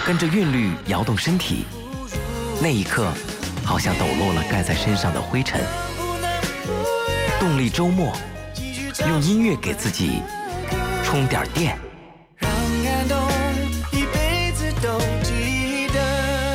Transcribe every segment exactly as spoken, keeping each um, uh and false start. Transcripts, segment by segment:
跟着韵律摇动身体，那一刻好像抖落了盖在身上的灰尘。动力周末，用音乐给自己充点电。 让感动一辈子都记得。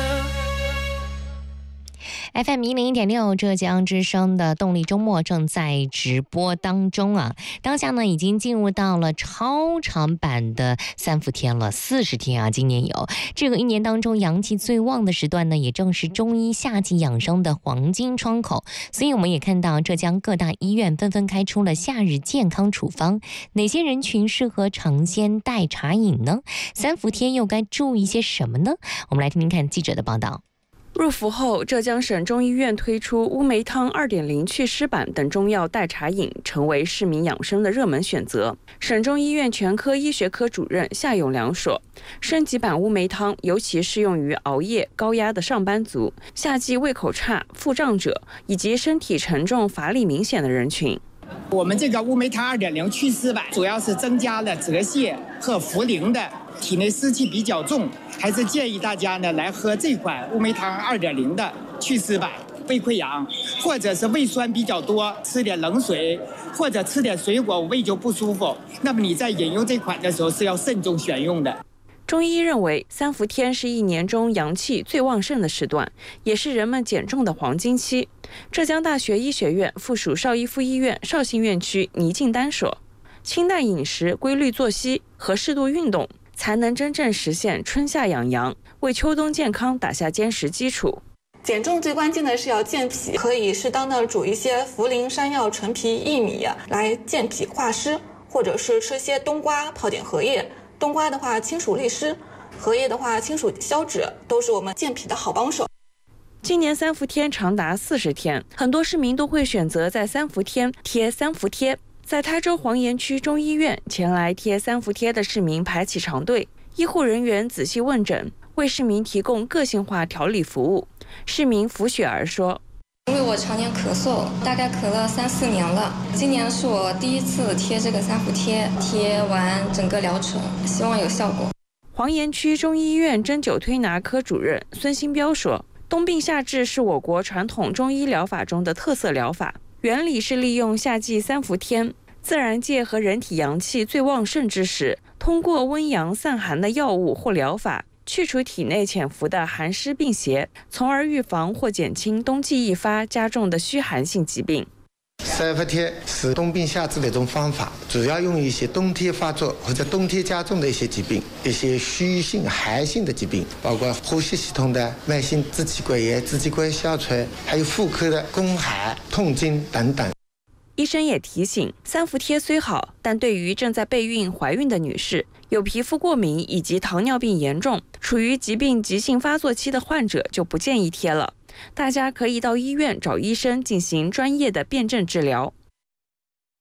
F M 一零一点六，浙江之声的动力周末正在直播当中啊！当下呢，已经进入到了超长版的三伏天了，四十天啊！今年有这个一年当中阳气最旺的时段呢，也正是中医夏季养生的黄金窗口。所以我们也看到浙江各大医院纷纷开出了夏日健康处方，哪些人群适合尝鲜代茶饮呢？三伏天又该注意些什么呢？我们来听听看记者的报道。 入伏后，浙江省中医院推出乌梅汤 二点零 祛湿版等中药代茶饮，成为市民养生的热门选择。省中医院全科医学科主任夏永良说，升级版乌梅汤尤其适用于熬夜、高压的上班族、夏季胃口差、腹胀者以及身体沉重、乏力明显的人群。 我们这个乌梅汤 二点零 祛湿版主要是增加了泽泻和茯苓的，体内湿气比较重，还是建议大家呢来喝这款乌梅汤 二点零 的祛湿版。胃溃疡或者是胃酸比较多，吃点冷水或者吃点水果，胃就不舒服，那么你在饮用这款的时候是要慎重选用的。 中医认为，三伏天是一年中阳气最旺盛的时段，也是人们减重的黄金期。浙江大学医学院附属邵逸夫医院绍兴院区倪静丹说，清淡饮食、规律作息和适度运动，才能真正实现春夏养阳，为秋冬健康打下坚实基础。 减重最关键的是要健脾，可以适当的煮一些茯苓、山药、陈皮、薏米来健脾化湿，或者是吃些冬瓜，泡点荷叶。冬瓜的话清暑利湿，荷叶的话清暑消脂，都是我们健脾的好帮手。 今年三伏天长达四十天，很多市民都会选择在三伏天贴三伏贴。在台州黄岩区中医院，前来贴三伏贴的市民排起长队，医护人员仔细问诊，为市民提供个性化调理服务。市民符雪儿说， 因为我常年咳嗽，大概咳了三四年了，今年是我第一次贴这个三伏贴，贴完整个疗程，希望有效果。 黄岩区中医院针灸推拿科主任孙新彪说，冬病夏治是我国传统中医疗法中的特色疗法，原理是利用夏季三伏天，自然界和人体阳气最旺盛之时，通过温阳散寒的药物或疗法，去除体内潜伏的寒湿病邪，从而预防或减轻冬季易发加重的虚寒性疾病。 三伏贴是冬病夏治的一种方法，主要用于一些冬天发作或者冬天加重的一些疾病，一些虚性寒性的疾病，包括呼吸系统的慢性支气管炎、支气管消垂，还有妇科的宫寒、痛经等等。 医生也提醒，三伏贴虽好，但对于正在备孕、怀孕的女士、有皮肤过敏以及糖尿病严重、处于疾病急性发作期的患者就不建议贴了。大家可以到医院找医生进行专业的辨证治疗。